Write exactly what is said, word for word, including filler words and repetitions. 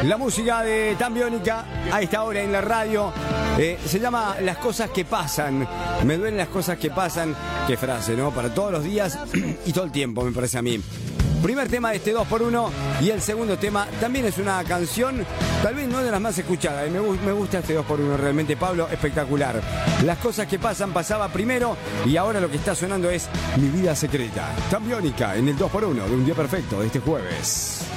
La música de Tan Biónica a esta hora en la radio eh, se llama Las cosas que pasan. Me duelen las cosas que pasan. Qué frase, ¿no? Para todos los días y todo el tiempo, me parece a mí. Primer tema de este dos por uno y el segundo tema también es una canción, tal vez no de las más escuchadas. Me, me gusta este dos por uno realmente, Pablo, espectacular. Las cosas que pasan pasaba primero y ahora lo que está sonando es Mi vida secreta. Tan Biónica en el dos por uno de Un Día Perfecto de este jueves.